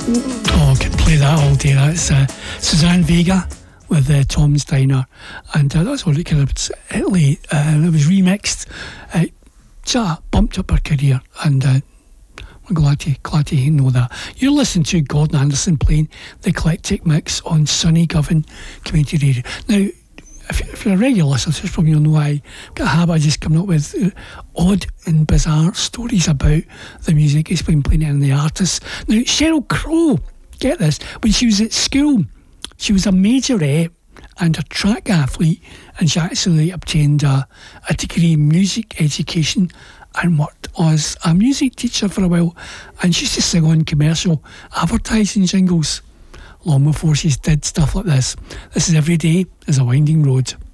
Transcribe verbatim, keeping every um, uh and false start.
Oh, I could play that all day. That's uh, Suzanne Vega with uh, Tom Steiner, and uh, that's all it kind of Italy. Uh, it was remixed. Uh, just bumped up her career, and uh, we're glad to glad to know that. You're listening to Gordon Anderson playing the eclectic mix on Sunny Govan Community Radio. Now, if, if you're a regular listener, this from you'll know I got a habit of just coming up with uh, odd and bizarre stories about the music it's been playing and the artists. Now, Sheryl Crow, get this, when she was at school, she was a majorette and a track athlete, and she actually obtained a, a degree in music education and worked as a music teacher for a while, and she used to sing on commercial advertising jingles long before she did stuff like this. This is Every Day is a Winding Road.